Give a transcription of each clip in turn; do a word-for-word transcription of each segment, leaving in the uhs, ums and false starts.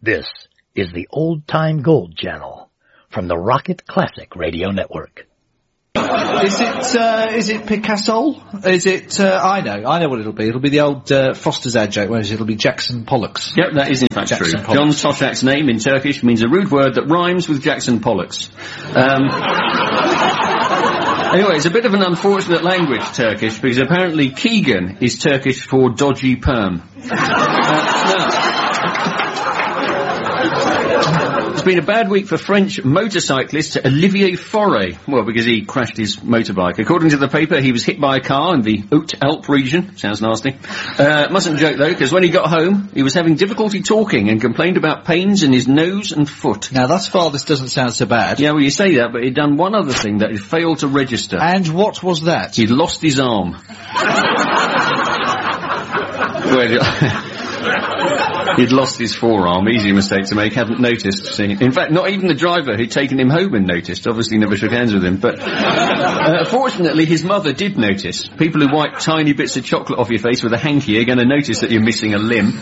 This is the Old Time Gold Channel from the Rocket Classic Radio Network. Is it, uh, is it Picasso? Is it, uh, I know, I know what it'll be. It'll be the old, uh, Foster's ad joke, where it'll be Jackson Pollocks. Yep, that is in fact Jackson true. Pollocks. John Toshak's name in Turkish means a rude word that rhymes with Jackson Pollocks. Um, anyway, it's a bit of an unfortunate language, Turkish, because apparently Keegan is Turkish for dodgy perm. Uh, no. It's been a bad week for French motorcyclist Olivier Faure. Well, because he crashed his motorbike. According to the paper, he was hit by a car in the Haute-Alpes region. Sounds nasty. Uh, mustn't joke, though, because when he got home, he was having difficulty talking and complained about pains in his nose and foot. Now, thus far, this doesn't sound so bad. Yeah, well, you say that, but he'd done one other thing that he failed to register. And what was that? He'd lost his arm. well, He'd lost his forearm. Easy mistake to make. Hadn't noticed. See. In fact, not even the driver who'd taken him home had noticed. Obviously never shook hands with him. But uh, fortunately, his mother did notice. People who wipe tiny bits of chocolate off your face with a hanky are going to notice that you're missing a limb.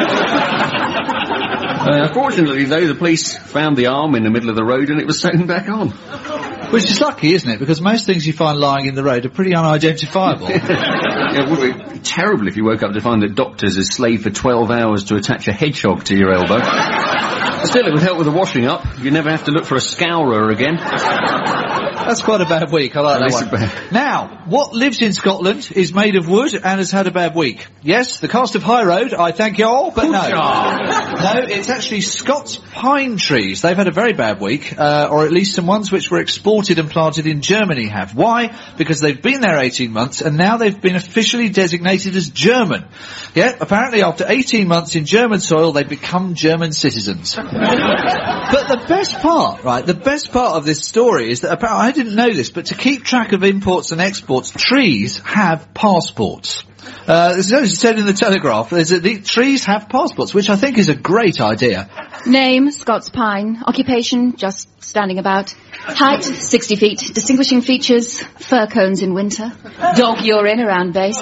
uh, fortunately, though, the police found the arm in the middle of the road and it was sewn back on. Which is lucky, isn't it? Because most things you find lying in the road are pretty unidentifiable. Yeah, it would be terrible if you woke up to find that doctors had slaved for twelve hours to attach a hedgehog to your elbow. Still, it would help with the washing up. You'd never have to look for a scourer again. That's quite a bad week. I like that one. Bad. Now, what lives in Scotland is made of wood and has had a bad week. Yes, the cast of High Road, I thank you all, but no. No, it's actually Scots pine trees. They've had a very bad week, uh, or at least some ones which were exported and planted in Germany have. Why? Because they've been there eighteen months and now they've been officially designated as German. Yeah, apparently after eighteen months in German soil, they've become German citizens. But the best part, right, the best part of this story is that apparently, I didn't know this, but to keep track of imports and exports, trees have passports. Uh, as it said in the Telegraph, there's a, the trees have passports, which I think is a great idea. Name, Scots pine. Occupation, just standing about. Height, sixty feet. Distinguishing features, fir cones in winter. Dog urine around base.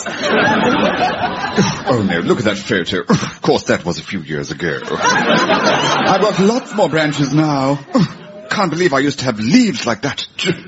Oh no, look at that photo. Of course, that was a few years ago. I've got lots more branches now. Can't believe I used to have leaves like that.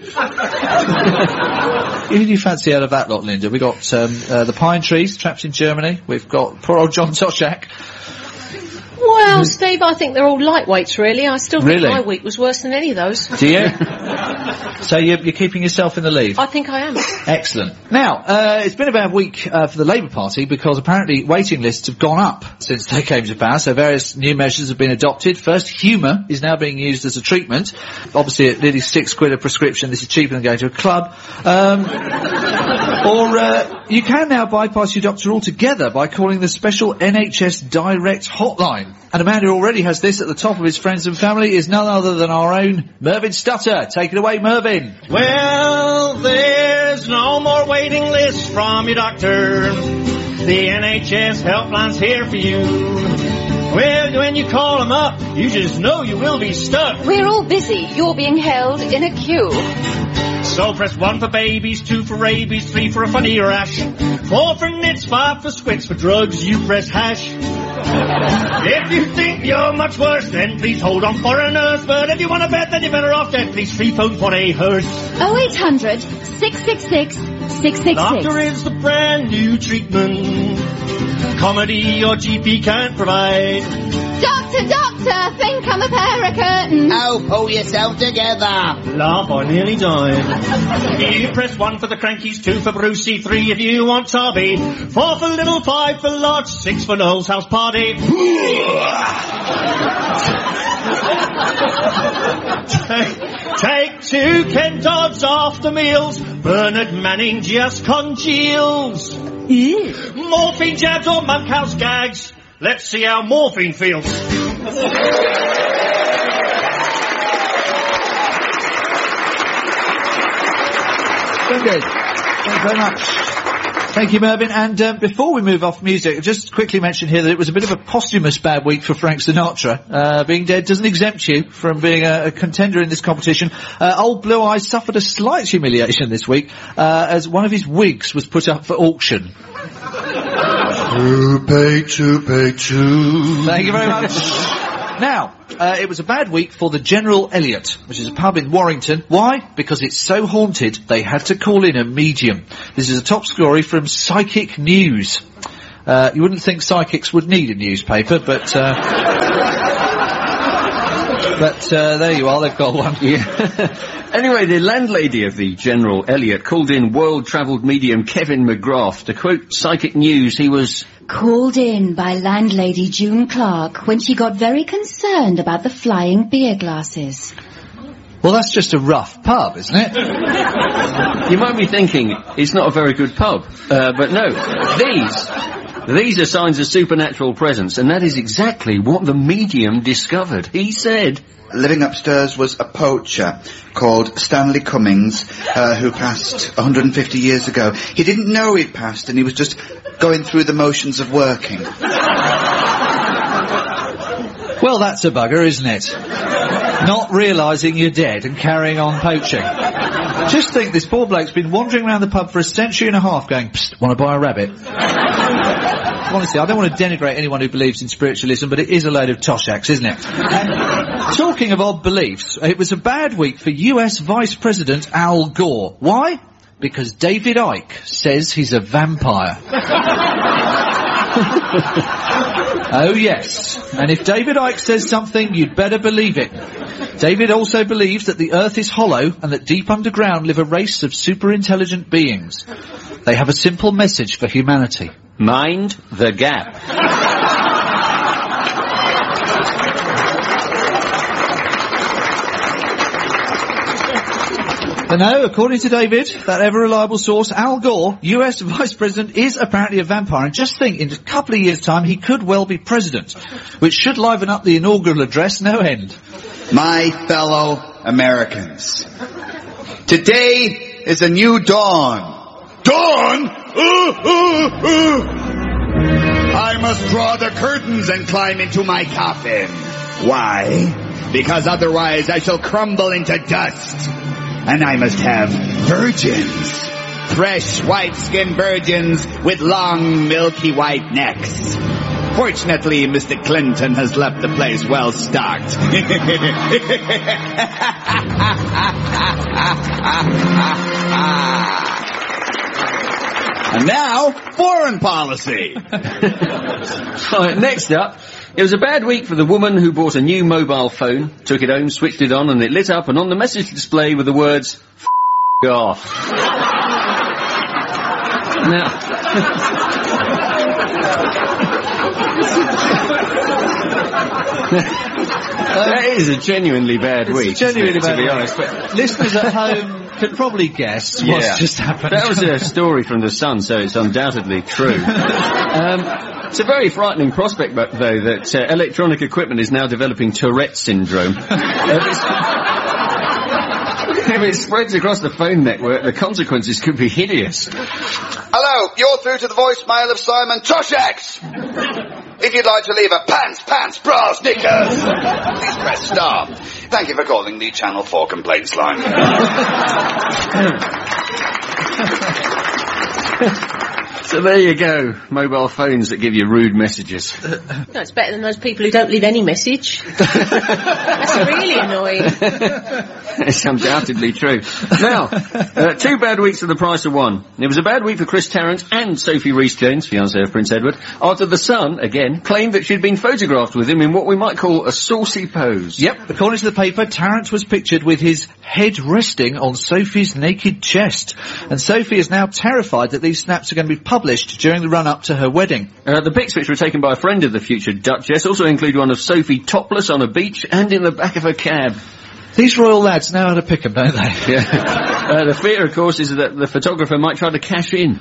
Who do you fancy out of that lot, Linda? We've got um, uh, the pine trees trapped in Germany. We've got poor old John Toshak. Well, Steve, I think they're all lightweights, really. I still think really? my week was worse than any of those. Do you? So you're, you're keeping yourself in the lead? I think I am. Excellent. Now, uh, it's been a bad week uh, for the Labour Party because apparently waiting lists have gone up since they came to power, so various new measures have been adopted. First, humour is now being used as a treatment. Obviously, at nearly six quid a prescription, this is cheaper than going to a club. Um, or uh, you can now bypass your doctor altogether by calling the special N H S Direct hotline. And a man who already has this at the top of his friends and family is none other than our own Mervyn Stutter. Take it away, Mervyn. Well, there's no more waiting lists from your doctor. The N H S helpline's here for you. Well, when you call them up, you just know you will be stuck. We're all busy. You're being held in a queue. So press one for babies, two for rabies, three for a funny rash, four for nits, five for squints, for drugs you press hash. If you think you're much worse, then please hold on for a nurse. But if you want to bet, then you're better off dead. Please free phone for a hearse. oh eight hundred, six six six, six six six. Doctor is the brand new treatment. Comedy your G P can't provide. Doctor, doctor, think I'm a pair of curtains. Oh, pull yourself together. Laugh, I nearly died. You press one for the crankies, two for Brucey, three if you want Tobby, four for little, five for large, six for Noel's house party. take, take two Ken Dodds after meals. Bernard Manning just congeals. Ew. Morphine jabs or monkhouse gags. Let's see how morphine feels. Very good. Thank you very much. Thank you, Mervyn. And um, before we move off music, just quickly mention here that it was a bit of a posthumous bad week for Frank Sinatra. Uh, being dead doesn't exempt you from being a, a contender in this competition. Uh, old Blue Eyes suffered a slight humiliation this week uh, as one of his wigs was put up for auction. Two pay, two pay, two. Thank you very much. Now, uh, it was a bad week for the General Elliot, which is a pub in Warrington. Why? Because it's so haunted, they had to call in a medium. This is a top story from Psychic News. Uh, you wouldn't think psychics would need a newspaper, but, uh, but, uh, there you are, they've got one. Yeah. Anyway, the landlady of the General Elliot called in world-travelled medium Kevin McGrath. To quote Psychic News, he was called in by landlady June Clark when she got very concerned about the flying beer glasses. Well, that's just a rough pub, isn't it? You might be thinking, it's not a very good pub. Uh, but no, these... These are signs of supernatural presence, and that is exactly what the medium discovered. He said... Living upstairs was a poacher called Stanley Cummings, uh, who passed one hundred fifty years ago. He didn't know he'd passed, and he was just going through the motions of working. Well, that's a bugger, isn't it? Not realising you're dead and carrying on poaching. Just think, this poor bloke's been wandering around the pub for a century and a half going, psst, want to buy a rabbit? Honestly, I don't want to denigrate anyone who believes in spiritualism, but it is a load of toshaks, isn't it? And talking of odd beliefs, it was a bad week for U S Vice President Al Gore. Why? Because David Icke says he's a vampire. Oh yes, and if David Icke says something, you'd better believe it. David also believes that the earth is hollow and that deep underground live a race of super-intelligent beings. They have a simple message for humanity. Mind the gap. But no, according to David, that ever-reliable source, Al Gore, U S Vice President, is apparently a vampire. And just think, in a couple of years' time, he could well be president, which should liven up the inaugural address no end. My fellow Americans, today is a new dawn. Dawn? Ooh, ooh, ooh. I must draw the curtains and climb into my coffin. Why? Because otherwise I shall crumble into dust. And I must have virgins. Fresh, white-skinned virgins with long, milky white necks. Fortunately, Mister Clinton has left the place well stocked. And now, foreign policy. Right, next up, it was a bad week for the woman who bought a new mobile phone, took it home, switched it on, and it lit up, and on the message display were the words, F*** off. Now... that is a genuinely bad it's week. It's a genuinely bad to be week. honest. But listeners at home could probably guess yeah. what's just happened. That was a story from The Sun, so it's undoubtedly true. um, it's a very frightening prospect, though, that uh, electronic equipment is now developing Tourette syndrome. If it spreads across the phone network, the consequences could be hideous. Hello, you're through to the voicemail of Simon Toshax. If you'd like to leave a pants, pants, bras, knickers, please press star. Thank you for calling the Channel four complaints line. So there you go, mobile phones that give you rude messages. No, it's better than those people who don't leave any message. That's really annoying. It's undoubtedly true. Now, uh, two bad weeks for the price of one. It was a bad week for Chris Tarrant and Sophie Rhys-Jones, fiancée of Prince Edward, after The Sun, again, claimed that she'd been photographed with him in what we might call a saucy pose. Yep, according to the paper, Tarrant was pictured with his head resting on Sophie's naked chest. And Sophie is now terrified that these snaps are going to be published during the run-up to her wedding. Uh, the pics, which were taken by a friend of the future Duchess, also include one of Sophie topless on a beach and in the back of a cab. These royal lads know how to pick them, don't they? Yeah. Uh, the fear, of course, is that the photographer might try to cash in.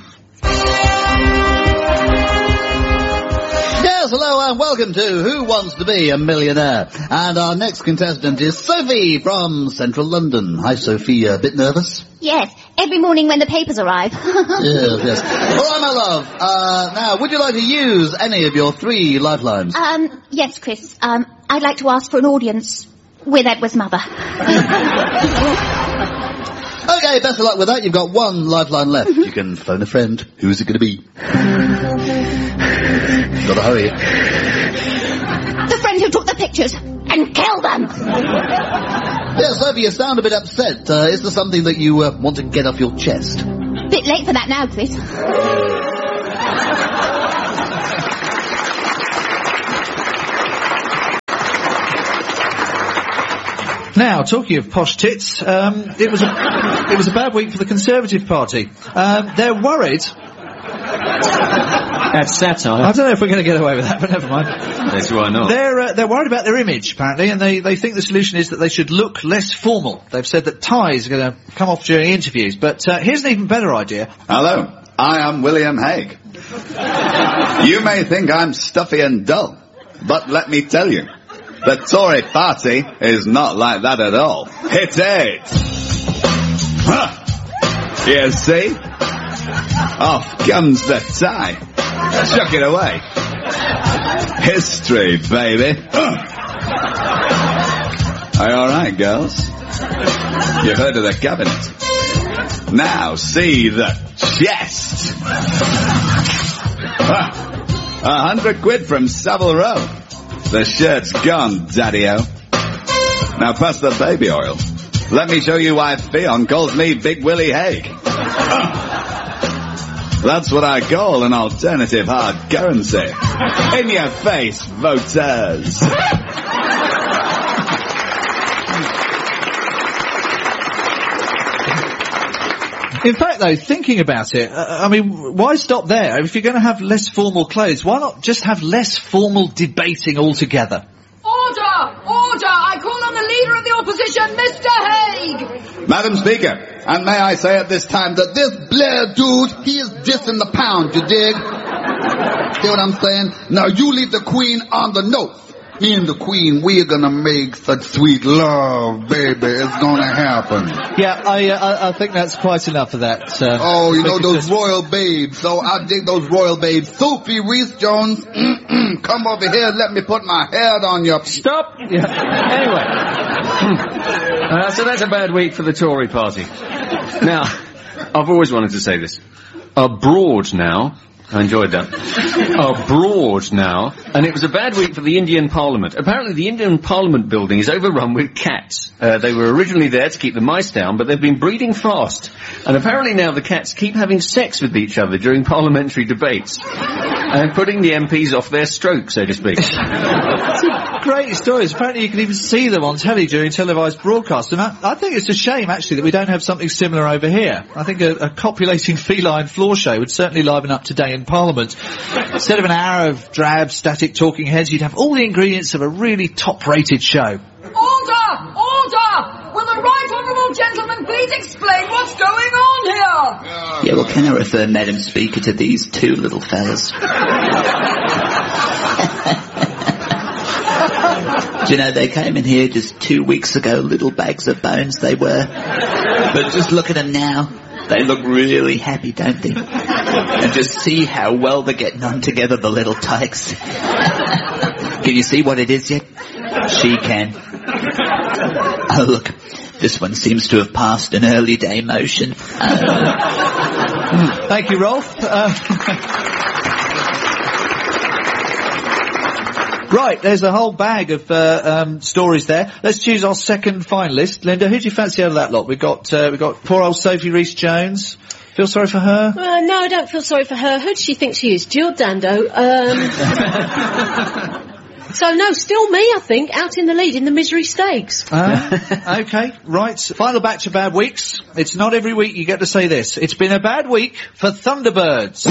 Yes, hello and welcome to Who Wants to Be a Millionaire? And our next contestant is Sophie from Central London. Hi, Sophie. A bit nervous? Yes, every morning when the papers arrive. Yes, yes. All right, my love. Uh, now, would you like to use any of your three lifelines? Um, yes, Chris. Um, I'd like to ask for an audience with Edward's mother. Okay, best of luck with that. You've got one lifeline left. Mm-hmm. You can phone a friend. Who's it going to be? Gotta hurry. The friend who took the picture. pictures and kill them. Yeah, Sophie, you sound a bit upset. Uh, is there something that you uh, want to get off your chest? Bit late for that now, Chris. Now, talking of posh tits, um, it was a it was a bad week for the Conservative Party. Um, they're worried. That's satire. I don't know if we're going to get away with that, but never mind. That's why not. They're uh, they're worried about their image, apparently, and they, they think the solution is that they should look less formal. They've said that ties are going to come off during interviews. But uh, here's an even better idea. Hello, I am William Hague. You may think I'm stuffy and dull, but let me tell you, the Tory party is not like that at all. Hit it! Huh. You see? Off comes the tie. Chuck it away. History, baby. Are you alright, girls? You've heard of the cabinet. Now see the chest. Ah, a hundred quid from Savile Row. The shirt's gone, Daddy-o. Now pass the baby oil. Let me show you why Theon calls me Big Willie Hague. That's what I call an alternative hard currency. In your face, voters. In fact, though, thinking about it, uh, I mean, why stop there? If you're going to have less formal clothes, why not just have less formal debating altogether? Order! Order! I call on the Leader of the Opposition, Mister Hague! Madam Speaker, and may I say at this time that this Blair dude, he is dissing the pound, you dig? See what I'm saying? Now you leave the Queen on the note. Me and the Queen, we're gonna make such sweet love, baby. It's gonna happen. Yeah, I uh, I, I think that's quite enough of that. Uh, oh, you know those royal babes. So I dig those royal babes. Sophie Rees-Jones, mm-mm, come over here. Let me put my head on your... Stop! Yeah. Anyway. uh, so that's a bad week for the Tory party. Now, I've always wanted to say this. Abroad now... I enjoyed that. Abroad now. And it was a bad week for the Indian Parliament. Apparently the Indian Parliament building is overrun with cats. Uh, they were originally there to keep the mice down, but they've been breeding fast. And apparently now the cats keep having sex with each other during parliamentary debates. And putting the M Ps off their stroke, so to speak. Great stories. Apparently you can even see them on telly during televised broadcasts. And I, I think it's a shame, actually, that we don't have something similar over here. I think a, a copulating feline floor show would certainly liven up today in Parliament. Instead of an hour of drab, static talking heads, you'd have all the ingredients of a really top-rated show. Order! Order! Will the right honourable gentleman please explain what's going on here? Yeah, well, can I refer, Madam Speaker, to these two little fellas? Do you know, they came in here just two weeks ago, little bags of bones they were. But just look at them now. They look really happy, don't they? And just see how well they're getting on together, the little tykes. Can you see what it is yet? She can. Oh, look. This one seems to have passed an early day motion. Uh, Thank you, Rolf. Uh, Right, there's a whole bag of uh, um, stories there. Let's choose our second finalist. Linda, who do you fancy out of that lot? We've got, uh, we've got poor old Sophie Rees-Jones. Feel sorry for her? Uh, no, I don't feel sorry for her. Who does she think she is? Jill Dando. Um, so, no, still me, I think, out in the lead in the Misery Stakes. Uh, okay, right. Final batch of bad weeks. It's not every week you get to say this. It's been a bad week for Thunderbirds.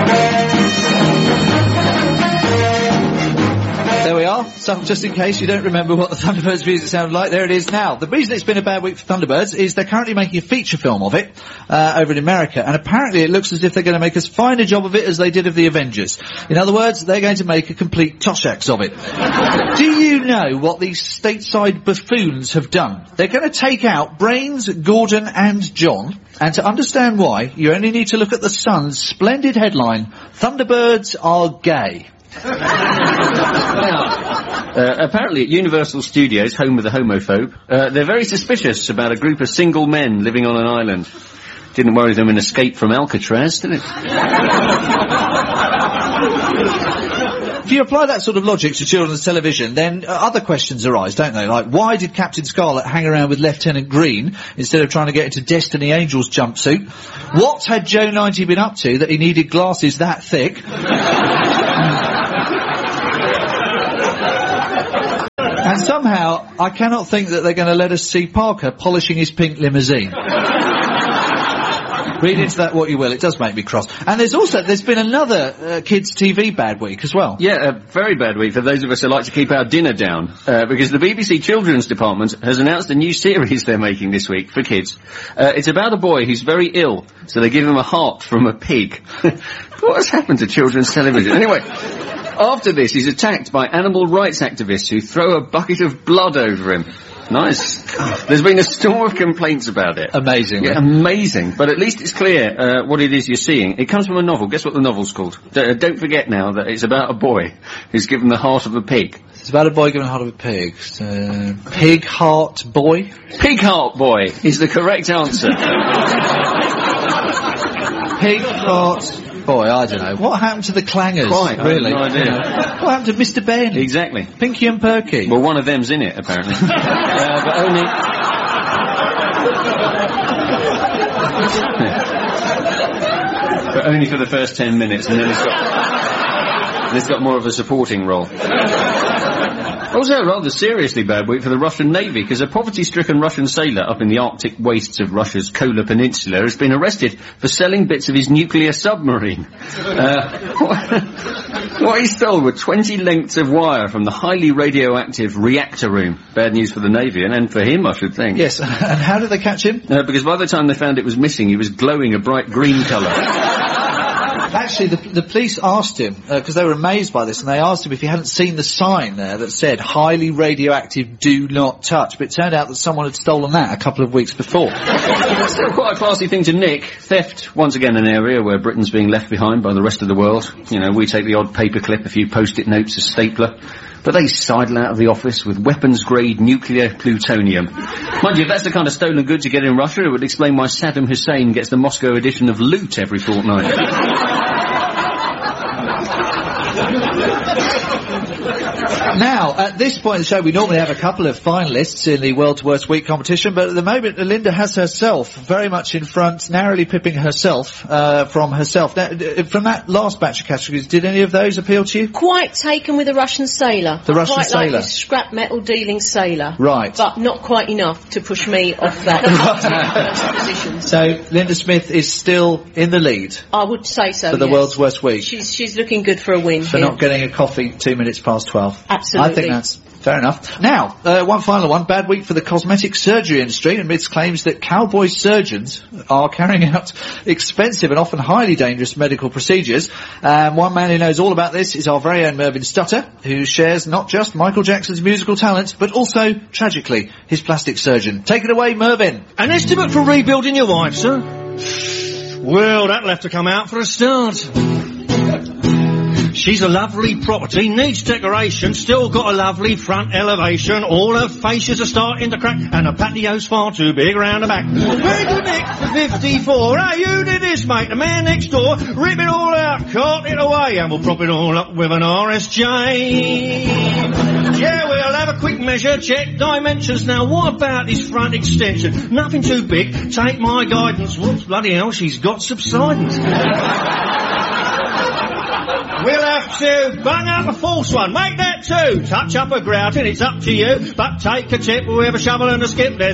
There we are. So, just in case you don't remember what the Thunderbirds music sounded like, there it is now. The reason it's been a bad week for Thunderbirds is they're currently making a feature film of it uh, over in America, and apparently it looks as if they're going to make as fine a job of it as they did of the Avengers. In other words, they're going to make a complete Toshax of it. Do you know what these stateside buffoons have done? They're going to take out Brains, Gordon and John, and to understand why, you only need to look at the Sun's splendid headline, Thunderbirds are gay. Now, uh, apparently at Universal Studios, home of the homophobe, uh, they're very suspicious about a group of single men living on an island. Didn't worry them in Escape from Alcatraz, did it? If you apply that sort of logic to children's television, then uh, other questions arise, don't they? Like, why did Captain Scarlet hang around with Lieutenant Green instead of trying to get into Destiny Angel's jumpsuit? What had Joe ninety been up to that he needed glasses that thick? And somehow, I cannot think that they're going to let us see Parker polishing his pink limousine. Read into that what you will, it does make me cross. And there's also, there's been another uh, kids' T V bad week as well. Yeah, a very bad week for those of us who like to keep our dinner down, uh, because the B B C Children's Department has announced a new series they're making this week for kids. Uh, it's about a boy who's very ill, so they give him a heart from a pig. What has happened to children's television? Anyway, after this, he's attacked by animal rights activists who throw a bucket of blood over him. Nice. There's been a storm of complaints about it. Amazing. Yeah, amazing. But at least it's clear uh, what it is you're seeing. It comes from a novel. Guess what the novel's called? D- uh, don't forget now that it's about a boy who's given the heart of a pig. It's about a boy given the heart of a pig. So, Pig Heart Boy? Pig Heart Boy is the correct answer. Pig Heart Boy, I don't know. What happened to the clangers? Quite, really? I have no idea. You know, what happened to Mister Ben? Exactly. Pinky and Perky? Well, one of them's in it, apparently. uh, but only... but only for the first ten minutes, and then it's got... and it's got more of a supporting role. Also, a rather seriously bad week for the Russian Navy, because a poverty-stricken Russian sailor up in the Arctic wastes of Russia's Kola Peninsula has been arrested for selling bits of his nuclear submarine. Uh, what, what he stole were twenty lengths of wire from the highly radioactive reactor room. Bad news for the Navy, and, and for him, I should think. Yes, and how did they catch him? Uh, because by the time they found it was missing, he was glowing a bright green colour. Actually, the, the police asked him, because uh, they were amazed by this, and they asked him if he hadn't seen the sign there that said, highly radioactive, do not touch. But it turned out that someone had stolen that a couple of weeks before. It's still quite a classy thing to nick. Theft, once again an area where Britain's being left behind by the rest of the world. You know, we take the odd paperclip, a few post-it notes, a stapler. But they sidle out of the office with weapons-grade nuclear plutonium. Mind you, if that's the kind of stolen goods you get in Russia, it would explain why Saddam Hussein gets the Moscow edition of Loot every fortnight. Now, at this point in the show, we normally have a couple of finalists in the World's Worst Week competition, but at the moment, Linda has herself very much in front, narrowly pipping herself uh, from herself. Now, from that last batch of categories, did any of those appeal to you? Quite taken with the Russian sailor. The Russian quite sailor. Like the scrap metal dealing sailor. Right. But not quite enough to push me off that position. So, Linda Smith is still in the lead. I would say so, For the yes. World's Worst Week. She's, she's looking good for a win For here. not getting a coffee two minutes past twelve. Absolutely. I think that's fair enough. Now, uh, one final one. Bad week for the cosmetic surgery industry amidst claims that cowboy surgeons are carrying out expensive and often highly dangerous medical procedures. Um, one man who knows all about this is our very own Mervyn Stutter, who shares not just Michael Jackson's musical talent, but also, tragically, his plastic surgeon. Take it away, Mervyn. An estimate for rebuilding your wife, sir? Well, that'll have to come out for a start. She's a lovely property, needs decoration, still got a lovely front elevation, all her fascias are starting to crack, and her patio's far too big round the back. Very good nick for fifty-four. Hey, you did this, mate, the man next door, rip it all out, cart it away, and we'll prop it all up with an R S J. Yeah, we'll have a quick measure, check dimensions. Now, what about this front extension? Nothing too big, take my guidance. Whoops, bloody hell, she's got subsidence. We'll have to bung up a false one. Make that two. Touch up a grouting, it's up to you. But take a tip with a shovel and a skip. There's